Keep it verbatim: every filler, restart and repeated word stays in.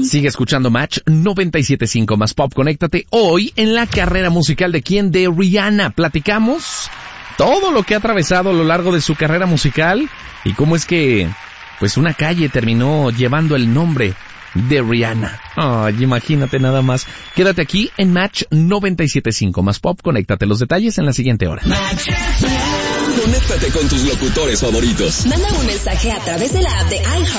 Sigue escuchando Match noventa y siete punto cinco más Pop. Conéctate hoy en la carrera musical de quién, de Rihanna. Platicamos todo lo que ha atravesado a lo largo de su carrera musical y cómo es que, pues, una calle terminó llevando el nombre de Rihanna. Ay, imagínate nada más. Quédate aquí en Match noventa y siete punto cinco más Pop. Conéctate, los detalles en la siguiente hora. Conéctate con tus locutores favoritos. Manda un mensaje a través de la app de iHeart